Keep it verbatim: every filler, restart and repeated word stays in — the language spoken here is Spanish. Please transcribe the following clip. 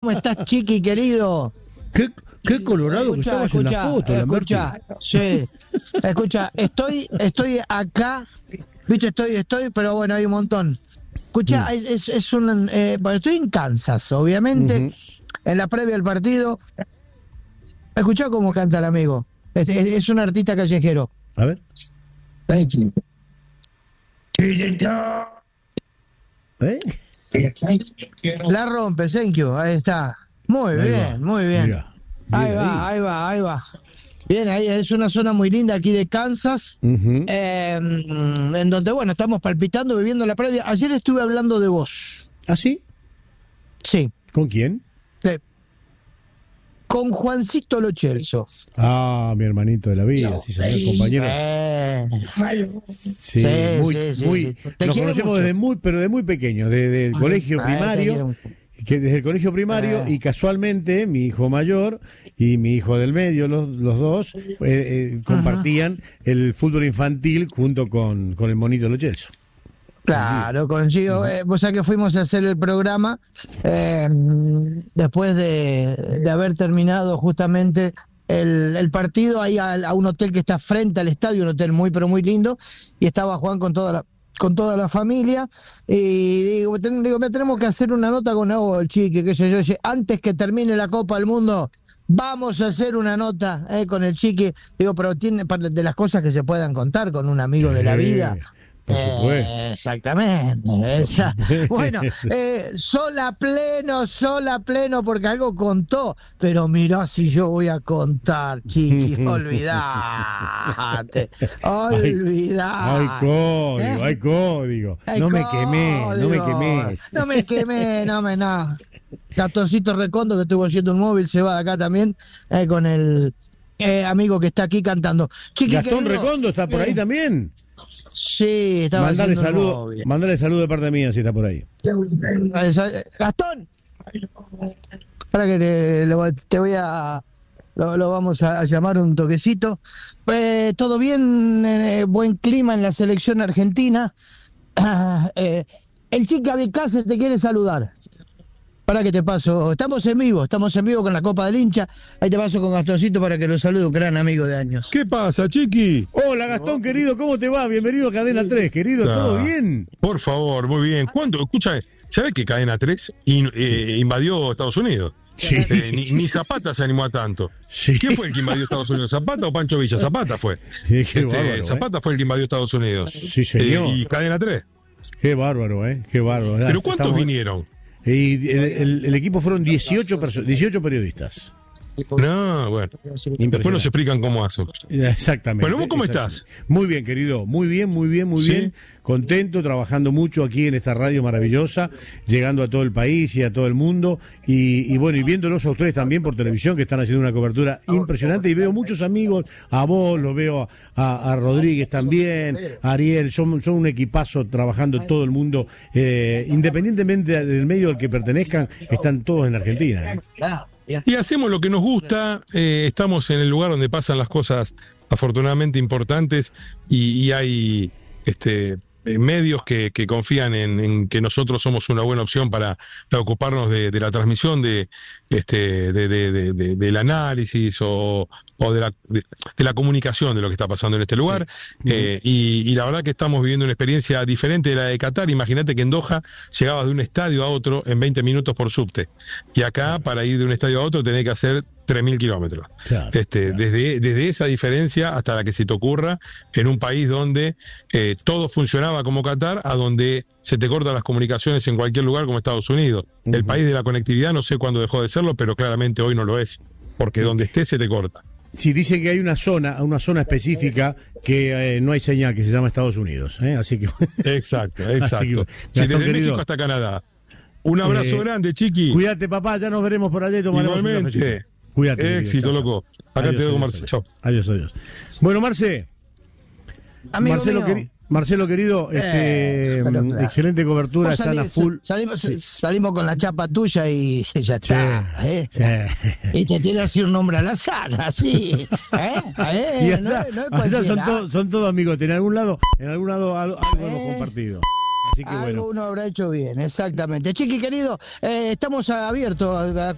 ¿Cómo estás, Chiqui, querido? ¿Qué, qué colorado escucha, que estabas en la foto, escucha, sí, escucha, estoy, estoy acá, viste, estoy, estoy, pero bueno, hay un montón. Escucha, mm. es, es un, eh, bueno, estoy en Kansas, obviamente, uh-huh. en la previa del partido. Escucha cómo canta el amigo. Es, es, es un artista callejero. A ver. Thank you. ¿Eh? La rompe, thank you, ahí está. Muy ahí bien, va. muy bien. Mira, ahí va, ahí. ahí va, ahí va. Bien, ahí es una zona muy linda aquí de Kansas, uh-huh. eh, en donde, bueno, estamos palpitando, viviendo la previa. Ayer estuve hablando de vos. ¿Ah, sí? Sí. ¿Con quién? Sí. Con Juancito Lo Celso. Ah, mi hermanito de la vida, no, sí, señor, compañero. Eh, sí, sí, muy, sí, sí, muy, sí. Nos conocemos mucho. desde muy, pero de muy pequeño, desde el ah, colegio primario, que desde el colegio primario ah. y casualmente mi hijo mayor y mi hijo del medio, los, los dos, eh, eh, compartían uh-huh. el fútbol infantil junto con, con el monito Lo Celso. Claro, consigo. Eh, vos sabés que fuimos a hacer el programa eh, después de, de haber terminado justamente el, el partido ahí a, a un hotel que está frente al estadio, un hotel muy pero muy lindo, y estaba Juan con toda la con toda la familia, y digo, ten, digo me tenemos que hacer una nota con oh, el Chiqui, qué sé yo, antes que termine la Copa del Mundo, vamos a hacer una nota eh, con el Chiqui. Digo, pero tiene de las cosas que se puedan contar con un amigo de la vida. Eh, exactamente. Esa. Bueno, eh, sola pleno, sola pleno, porque algo contó. Pero mirá si yo voy a contar, Chiqui, olvidate, olvidate. Hay código, ¿eh? hay código. Hay no código. me quemé, no me quemé. No me quemé, no me no. Gastoncito Recondo, que estuvo haciendo un móvil, se va de acá también, eh, con el eh, amigo que está aquí cantando. Chiqui, Gastón querido, Recondo está por ahí eh, también. Sí, estaba mandale haciendo saludo, un mandale saludo de parte mía si está por ahí. Gastón, para que te, lo, te voy a lo, lo vamos a, a llamar un toquecito. Eh, todo bien, eh, buen clima en la selección argentina. Ah, eh, el Chiqui Abicase te quiere saludar. Para que te paso, estamos en vivo, estamos en vivo con la Copa del Hincha. Ahí te paso con Gastoncito para que lo salude, un gran amigo de años. ¿Qué pasa, Chiqui? Hola, Gastón, querido, ¿cómo te va? Bienvenido a Cadena tres, querido, ¿todo ah, bien? Por favor, muy bien. ¿Cuánto? Escucha, ¿sabes que Cadena tres in, eh, invadió Estados Unidos? Sí. Eh, ni, ni Zapata se animó a tanto. Sí. ¿Quién fue el que invadió Estados Unidos? ¿Zapata o Pancho Villa? Zapata fue. Sí, qué este, bárbaro, Zapata eh. fue el que invadió Estados Unidos. Sí, señor. Eh, y Cadena tres. Qué bárbaro, ¿eh? Qué bárbaro. ¿Pero cuántos Estamos... vinieron? Y el, el, el equipo fueron dieciocho, perso- dieciocho periodistas. No, bueno. Después nos explican cómo hacen. Exactamente. Bueno, ¿vos cómo estás? Muy bien, querido. Muy bien, muy bien, muy ¿Sí? bien. Contento, trabajando mucho aquí en esta radio maravillosa, llegando a todo el país y a todo el mundo. Y, y bueno, y viéndolos a ustedes también por televisión, que están haciendo una cobertura impresionante. Y veo muchos amigos, a vos, los veo a, a Rodríguez también, a Ariel. Son, son un equipazo trabajando todo el mundo. Eh, independientemente del medio al que pertenezcan, están todos en Argentina. ¿eh? Y hacemos lo que nos gusta, eh, estamos en el lugar donde pasan las cosas afortunadamente importantes y, y hay este medios que, que confían en, en que nosotros somos una buena opción para, para ocuparnos de, de la transmisión de este de, de, de, de, del análisis o, o de, la, de, de la comunicación de lo que está pasando en este lugar. Sí. eh, y, y la verdad que estamos viviendo una experiencia diferente de la de Qatar. Imagínate que en Doha llegabas de un estadio a otro en veinte minutos por subte, y acá para ir de un estadio a otro tenés que hacer tres mil kilómetros. Claro, este, claro. Desde, desde esa diferencia hasta la que se te ocurra en un país donde eh, todo funcionaba como Qatar, a donde se te cortan las comunicaciones en cualquier lugar como Estados Unidos. Uh-huh. El país de la conectividad, no sé cuándo dejó de serlo, pero claramente hoy no lo es, porque donde esté se te corta. Sí, dicen que hay una zona, una zona específica que eh, no hay señal, que se llama Estados Unidos, ¿eh? Así que... Exacto, exacto. Así que, sí, desde querido, México hasta Canadá. Un abrazo eh, grande, Chiqui. Cuídate, papá, ya nos veremos por allá y tomaremos Igualmente. un cafecito. Cuídate. Éxito, querido, loco. Acá adiós, te veo con adiós, Marce. Chao. Adiós, adiós. Bueno, Marce. Amigo Marcelo, queri- Marcelo, querido, este, eh, pero, claro. excelente cobertura, salí, están a full. Salimos, sí. salimos con la chapa tuya y ya está. Sí, ¿eh? sí. Y te tiene así un nombre al azar, así. ¿eh? ¿Eh? Y allá, no, no allá son todos son todo amigos, en algún lado, en algún lado algo, algo eh. hemos compartido. Así que Algo bueno. uno habrá hecho bien, exactamente. Chiqui, querido, eh, estamos abiertos a